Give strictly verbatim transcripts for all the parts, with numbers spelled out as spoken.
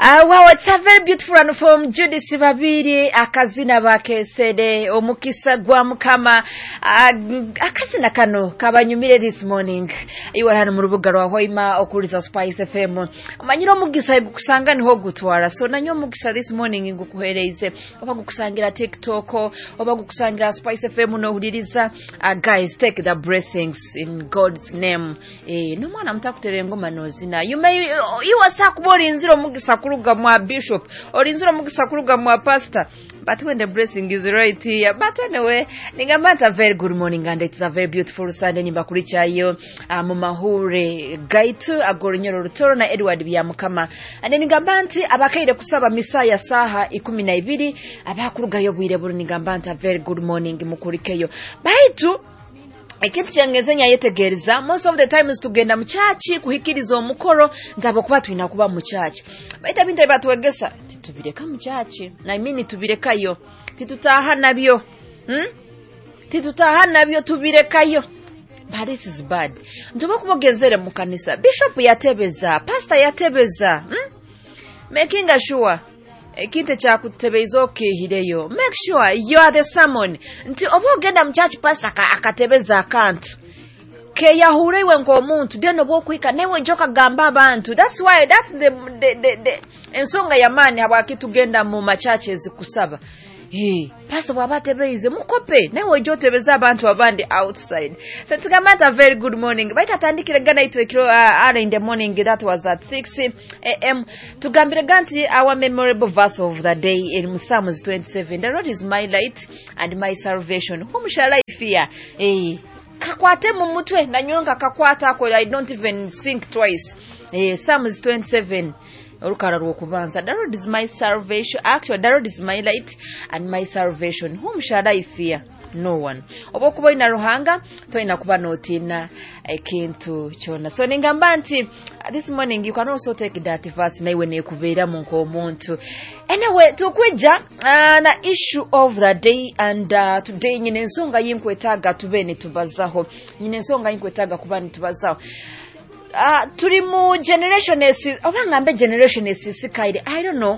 Uh, wow, it's a very beautiful one from Judy Sibabiri, akazina bakesede, omukisa gwa mukama, uh, akazina kano, kabanyumire this morning. Iwa hana murubuga rwa hoima, okuliza Spice F M. Manyiro mugisa kusanga niho gutwara. So nanyo mugisa this morning ngukuhereze. Oba gukusangira TikTok, oba gukusangira Spice F M no hudiriza. Uh, guys, take the blessings in God's name. Eh, no mwana mtakutere ngoma nozina. You may, you was sakubori nziro mugisa kuruga mwa bishop or inzura mugisa kuruga mwa pastor, but when the blessing is right here. But anyway, ningambata very good morning and it's a very beautiful Sunday. Nimbakuricha yo uh, mumahure gaitu agorinyoro rutoro na Edward byamukama ande ningambanti abakaire kusaba misa ya saha ikumi na ibiri abakuruga yo bwire buru. Ningambanta very good morning mukurikeyo baitu ekintu kyangezenya yetegereza most of the time is tugenda mu church kuhikiriza omukoro ndabo kuba twina kuba mu church baita bintu batwegesa titubireka mu church na mimi tubirekayo titutaha nabyo hm titutaha nabyo tubirekayo. But this is bad. Ndoba kubogenzere mu kanisa bishop yatebeza pastor yatebeza hm making sure ekinte cha kutebeza okihireyo make sure you are the sermon nti obogenda mu church pastor akatebeza akantu ke yahurewe ngo omuntu deno bokwika newe joka gamba abantu. That's why that's the the the, the ensonga ya mani abakitugenda mu ma churches kusaba Hey, pastor wabatebeze mukope newe jotebeza abantu abandi outside. So tigamata very good morning. Baita tandikire gana itwekiro uh, in the morning that was at six a m Tugambire ganti our memorable verse of the day in Psalms twenty-seven. The Lord is my light and my salvation. Whom shall I fear? Hey, kakwate mu mutwe na nyonga kakwata ko I don't even think twice. Hey, Psalms twenty-seven. Urukara rwokubanza. The Lord is my salvation. Actually, the Lord is my light and my salvation. Whom shall I fear? No one. Obokuba ina ruhanga toina kuba notina ekintu chona. So ningambanti this morning you can also take that verse na iwe nekubera munko omuntu. Anyway, tukwija uh, na issue of the day and uh, today nyine nsonga yinkwetaga tubene tubazaho. Nyine nsonga yinkwetaga kubani tubazaho. Ah, uh, turi mu generation esi obangambe generation esi sikaide I don't know.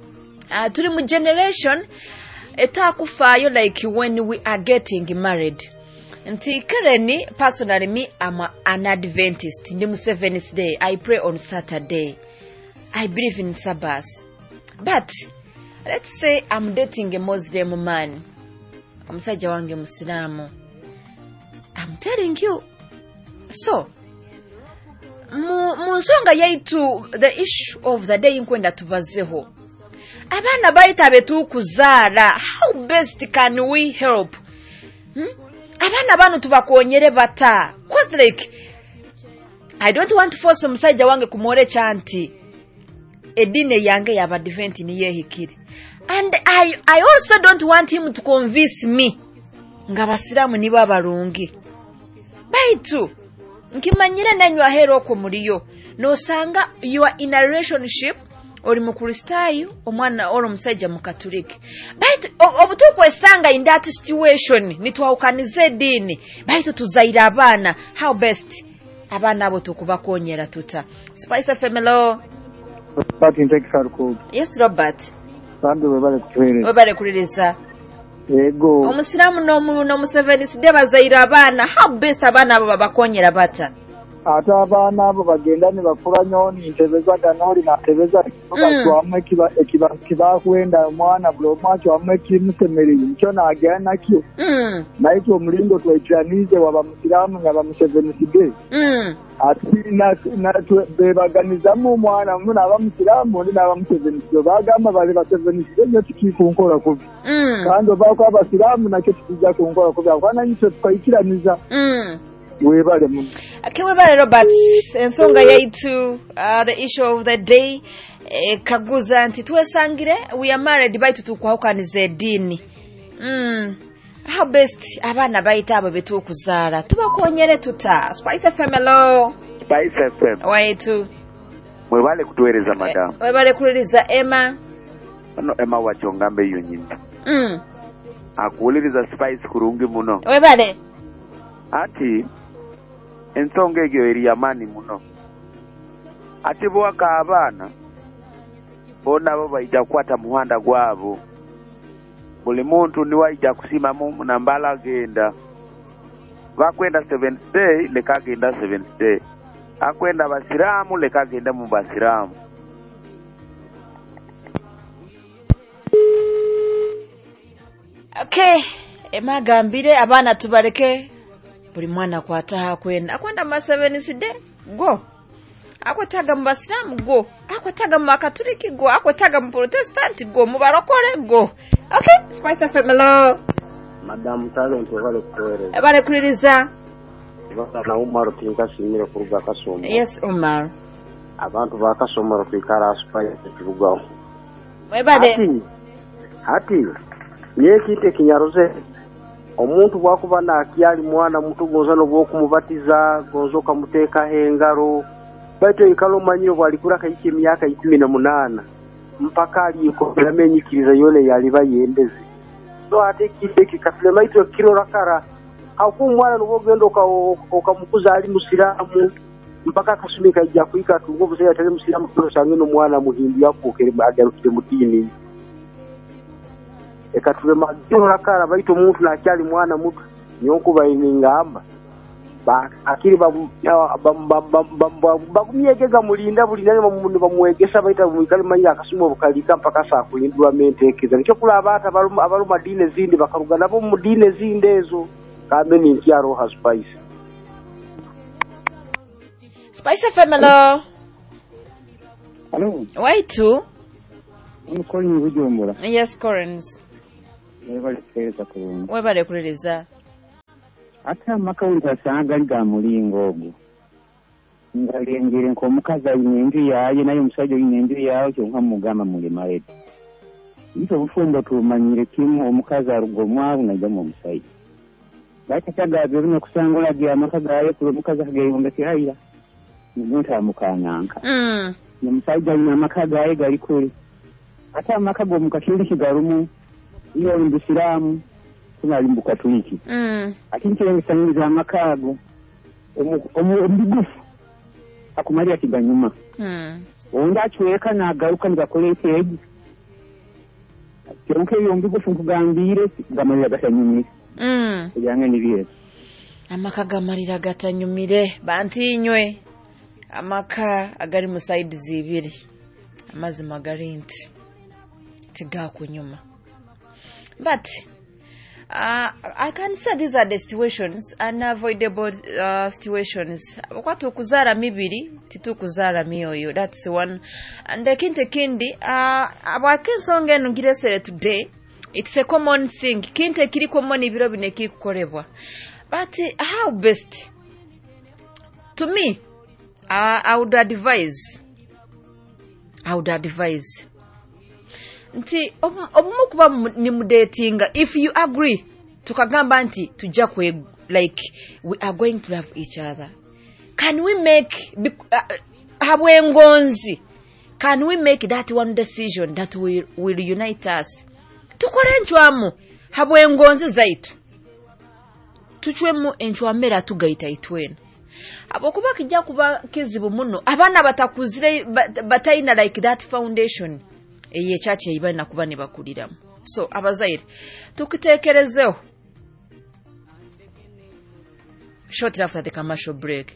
Ah, uh, turi mu generation etakufayo like when we are getting married. Nti currently personally me I'm an Adventist. Ndi mu seventh day. I pray on Saturday. I believe in Sabbath. But let's say I'm dating a Muslim man. Omusajja wange Muslimu. I'm telling you. So mu nsonga yaitu the issue of the day nkwenda tubazeho abana baita betu kuzara how best can we help hmm? Abana banu tubakonyere bata cause like I don't want to force omusajja wange kumore chanti edine yange yaba advent ni yehikire and I I also don't want him to convince me ngabasiramu nibo abarungi baitu nkimanyire nanywa hero ko muriyo no sanga you are in a relationship ori mu kristayo omwana oro musajja mu catholic but obutukwe sanga in that situation nitwahukanize dini baitu tuzaira abana how best abana abo tukubakonyera tuta Spice F M. Hello Robert in Texas code. Yes Robert Sande webale kutere webale kuliriza Ego omusiramu no mu no mu seventh day bazaira abana how best abana abo babakonyera bata ata abana abo bagenda ne bakura nyoni intebeza ganori na tebeza bakwa amwe kiba kiba kiba kwenda mwana bro macho amwe kimusemeri cyo nagana kyo mm naito mulindo twajanize waba musiramu ngaba mu seventh day mm ati na na bebaganiza mu mwana muna aba musiramu ndi naba mu seventh day bagamba bali ba seventh day nyo tikikunkora kubi mm kandi bakwa abasiramu nakyo tikijja kunkora kubi akwana nyito twayikiraniza mm webale mu akewebale Robert ensonga yaitu uh, the issue of the day eh, kaguza nti twesangire we are married baitu tukwahukanize dini mm how best abana baita abo betu kuzara tubakonyere tuta Spice F M. Hello Spice F M waitu mwebale kutuwereza madam webale kuliriza Emma no Emma wachongambe yonyinda mm akuliriza Spice kurungi muno webale ati ensonga egyo eri yamani muno ati bwaka abana bona abo baija kwata muhanda gwabo buli muntu ni waija kusima mu nambala genda bakwenda seventh day leka genda seventh day akwenda basiramu leka genda mu basiramu. Okay, emagambire abana tubareke buli mwana kwata akwenda akwenda ma seventh day go akwataga mu basiramu go akwataga mu katoliki go akwataga mu protestant go mu barokore go. Okay, Spice F M. Hello Madam Talent wale kutere ebale kuliriza bakana Umar tinka simira kuruga kasoma. Yes Umar, abantu bakasoma kwikara Spice kirugaho webale hati hati yekite kinyaroze omuntu bwakuba nakyali mwana mutu gonzano bwokumubatiza gonzoka muteka hengaro baito ikalo manyo walikura kayike myaka ikumi na munana mpaka aliko yamenyikiriza yole yali bayendeze so ate kite kikafile maito kiro rakara aku mwana nubogendo ka okamukuza ali musiramu mpaka kasumika ijja kuika tungo buse yatale musiramu kiro sangeno mwana muhindi yakokere bagarukire mutini ekatule magiro rakara baito muntu nakyali mwana mutu nyonko bayingamba ba akiri ba bakumyegeza mulinda bulinda bamundu bamwegesa baita mukali manya akasuma bukalika mpaka saa kuindwa mentekeza nicho kula abata abaluma abaluma dine zindi bakaruga nabo mu dine zindi ezo kambe ni nkyaro ha Spice. Spice F M. Hello. Hello. Waitu Mukoli Bujumbura. Yes Corins Webale kutereza kurunga webale kuliriza ata makawuli asanga nga mulingo ogwo ngalengere nko mukazi ayinenju yaye nayo musajja ayinenju yawe cyo nka mugamba mulema leti ito bufundo tumanyire kimu omukazi arugo mwabu najja mu musajja bakataga byo kusangula gya makaga yaye ku mukazi ageyonda kirayira muntu amukanyanka mm ne musajja ina makaga yaye gali kuri ata makago mukashindi kigarumu iyo ndusiramu tunalimbu katuliki mm akinti yangisangiza makago omubigufu akumalia kiganyuma mm onda chweka na garuka ngakolete ebi kyonke yo mbigufu nkugambire gamalira gatanyumire mm yange nibiye amaka gamalira gatanyumire bantinywe amaka agari mu side zibiri amazi magarinti tiga kunyuma. But uh, I can say these are the situations, unavoidable uh, situations. Wakati kuzara mibiri, titu kuzara miyoyo. That's one. And the kinte kindi, uh, abakinsonge nungiresere today, it's a common thing. Kinte kiri common ibiro bineki kukorebwa. But uh, how best? To me, uh, I would advise, I would advise, nti obumu kuba ni mudatinga, if you agree tukagamba nti tujja kwe, like we are going to love each other, can we make uh, habwengonzi, can we make that one decision that will, will unite us? Tukore nchwamu habwengonzi zaitu tuchwemu enchwamera tugaita itwena abokuba kijja kuba kizibu muno abana batakuzire batayina like that foundation eye chache ibana kuba ne bakuliramu. So abazaire tukitekerezeho. Short after the commercial break.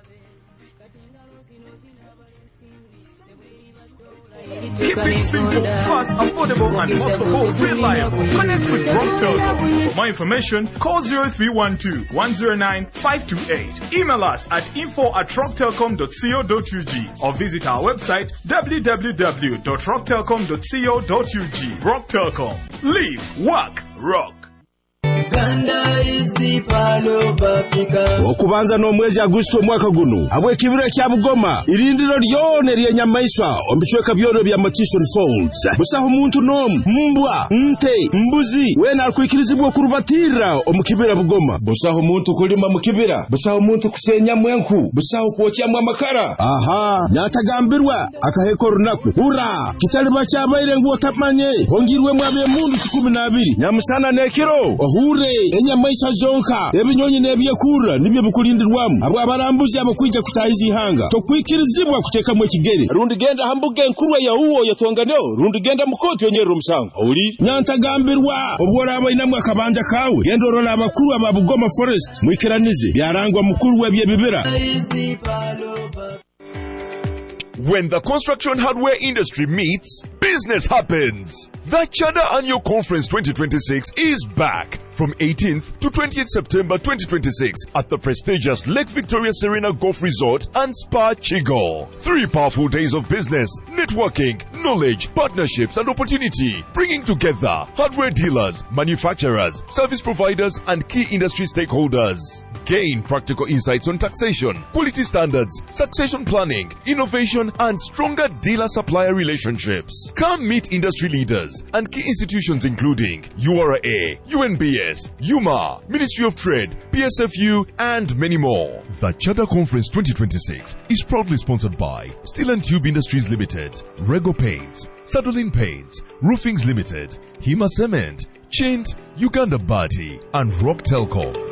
Keep it simple, fast, affordable, and most of all, reliable. Connect with Rock Telecom. For more information, call zero three one two, one zero nine, five two eight. Email us at info at rock telecom dot co dot u g or visit our website w w w dot rock telecom dot co dot u g. Rock Telecom. Live, work, rock. Uganda is the pearl of Africa. Okubanza n'omwezi Agusto mwaka guno abwe kibiro kya Bugoma irindiro lyone ly'enyamaiswa omuchweka byoro bya Murchison Falls busaho muntu nom mbwa nte mbuzi wena alikuikirizibwa okurubatira omukibira Bugoma busaho muntu kulima mukibira busaho muntu kusenya mwenku busaho kuokyamwa amakara aha nyatagambirwa akaheko runaku hura kitaliba kyabaire nguo tapmanye hongirwe mwabe mundu kumi na abiri nyamusana nekiro ohura hure enyamaisa zonka ebinyonyi nebyekura nibyo bikulindirwamu abo abarambuzi abakwijja kutahiza ihanga tokwikirizibwa kutekamu ekigere rundi genda hambuge nkurwa ya uwo yatonganeo rundi genda mukoti onyerero musango oli nyantagambirwa obwora abainamu akabanja kawe genda orola abakuru aba Bugoma Forest mwikiranize byarangwa mukuru webye bibira. When the construction hardware industry meets, business happens. The Chada Annual Conference twenty twenty-six is back from eighteenth to twentieth September twenty twenty-six at the prestigious Lake Victoria Serena Golf Resort and Spa Chigo. Three powerful days of business, networking, knowledge, partnerships and opportunity, bringing together hardware dealers, manufacturers, service providers and key industry stakeholders. Gain practical insights on taxation, quality standards, succession planning, innovation and stronger dealer-supplier relationships. Come meet industry leaders and key institutions including U R A, U N B S, U M A, Ministry of Trade, P S F U and many more. The Chada Conference twenty twenty-six is proudly sponsored by Steel and Tube Industries Limited, Rego Paints, Sadolin Paints, Roofings Limited, Hima Cement, Chint, Uganda Bati and Rock Telcom.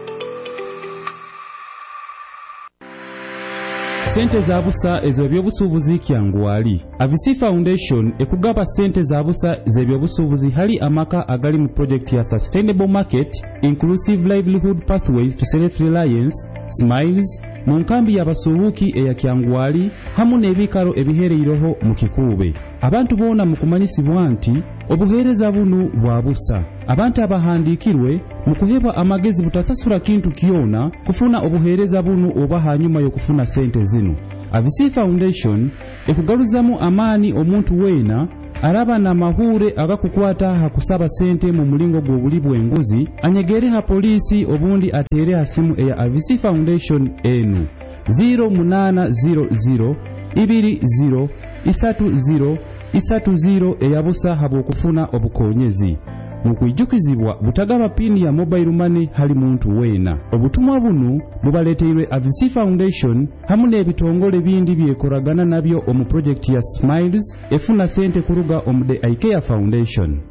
Sente za busa ez'ebyobusuubuzi kyangwali. Avisi Foundation ekugaba sente za busa z'ebyobusuubuzi hali amaka agali mu project ya Sustainable Market, Inclusive Livelihood Pathways to Self-Reliance, Smiles, mu nkambi y'abasuubuki eya kyangwali hamu n'ebikalo ebiheereiroho mu Kikuube. Abantu boona mu kumanyisibwa nti obuheereza buno bwa busa. Abantu abahandikirwe mu kuhebwa amagezi butasasula kintu kyona kufuna obuheereza buno oba hanyuma y'okufuna sente zino. Avisi Foundation ekugaluzamu amaani omuntu weena araba na mahure agakukwata hakusaba sente mu mulingo gw'obuli bw'enguzi anyegere ha polisi obundi atere ha simu eya Avisi Foundation enu zero munana zero zero ibiri zero isatu zero isatu zero eyabusa habw'okufuna obukonyezi. Mukwijukizibwa butagaba pini ya mobile money hali muntu weena. Obutumwa buno bubaleteirwe Avisi Foundation hamu n'ebitongole bindi byekoragana nabyo omu project ya Smiles efuna sente kuruga omu The IKEA Foundation.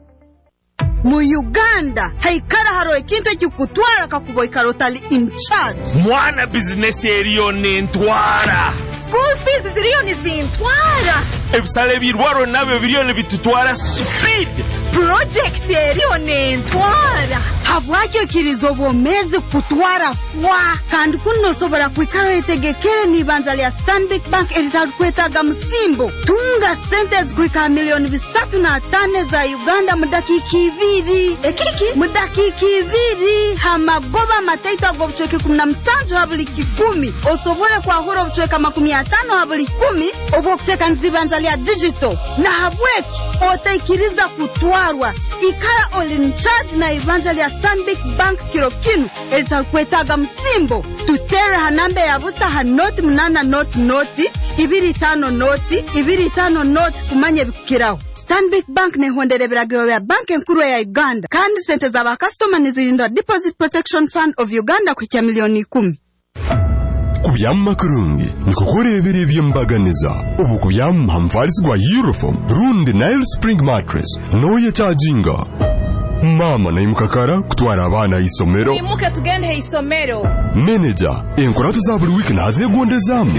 Mu Uganda haikara haro ekintu ekikutwara kakuboikaro tali in charge. Mwana business eriyo nentwara. School fees ziriyo nizintwara. Ebisale birwaro nabyo biriyo nibitutwara speed. Project eriyo nentwara. Habwakyo kirizo bomezi kutwara fwa. Kandi kuno sobora kwikaro etegekere nibanja lya Stanbic Bank eritaru kwetaga msimbo. Tunga sentes kwika milioni bisatu na tane za Uganda mudakiki ibiri. Ekiki? Mudakiki ibiri. Hamagoba mateita gobchweke kumna msanjo habuli kikumi. Osobole kwa huro bchweka makumi atano habuli kumi. Obo kuteka nzibanja lya digital. Na habweki otaikiriza kutwarwa. Ikara all in charge na ibanja lya Stanbic Bank kirokinu eritaru kwetaga msimbo. Tutere hanambe ya busa hanoti mnana noti noti. Ibiri tano noti. Ibiri tano noti kumanye bikukirao. Stanbic Bank ne hondere biragiro ya bank enkuru ya Uganda. Kandi sente za ba customer nizirindwa Deposit Protection Fund of Uganda kucha milioni kumi. Kubyamma kurungi nikukurebera ebyembaganiza ubu kubyamma hamfariswa Euroform rundi Nile Spring Mattress noye charginga mama na imukakara kutwara abana isomero imuke tugende isomero manager enkora tuzaburi week nazegondezamu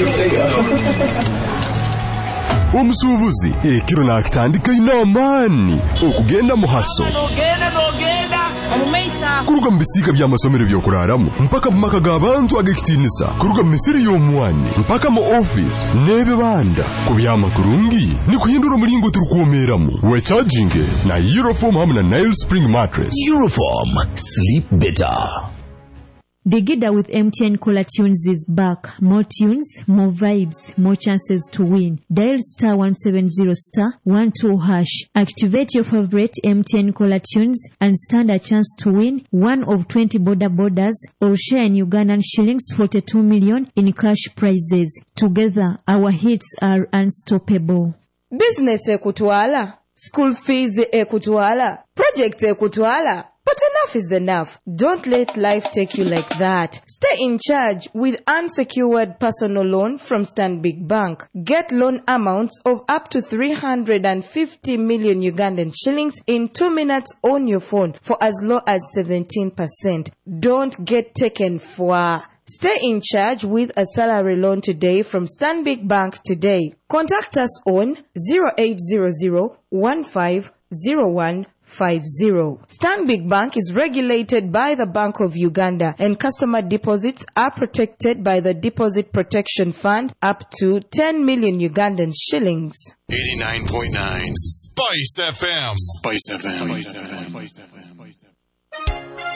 omusubuzi ekiro nakitandika inamani okugenda muhaso nogenda nogenda omumeisa kuruga mbisika bya masomero byokuraramo mpaka mumaka gabantu agekitinisa kuruga misiri y'omwani mpaka mu office nebe banda kubyama kurungi ni kuhindura mulingo turukuomeramo we charging na Euroform hamwe na Nile Spring Mattress. Euroform, sleep better. Digida with M T N Cola Tunes is back. More tunes, more vibes, more chances to win. Dial star one seven zero star one two hash. Activate your favorite M T N Cola Tunes and stand a chance to win one of twenty border borders or share in Ugandan shillings forty-two million in cash prizes. Together, our hits are unstoppable. Business ekutwala, school fees ekutwala, project ekutwala, But enough is enough. Don't let life take you like that. Stay in charge with unsecured personal loan from Stanbic Bank. Get loan amounts of up to three hundred fifty million Ugandan shillings in two minutes on your phone for as low as seventeen percent. Don't get taken for. Stay in charge with a salary loan today from Stanbic Bank today. Contact us on zero eight zero zero one five zero one five zero. Stanbic Bank is regulated by the Bank of Uganda, and customer deposits are protected by the Deposit Protection Fund up to ten million Ugandan shillings. eighty-nine point nine Spice F M. Spice F M. Spice F M.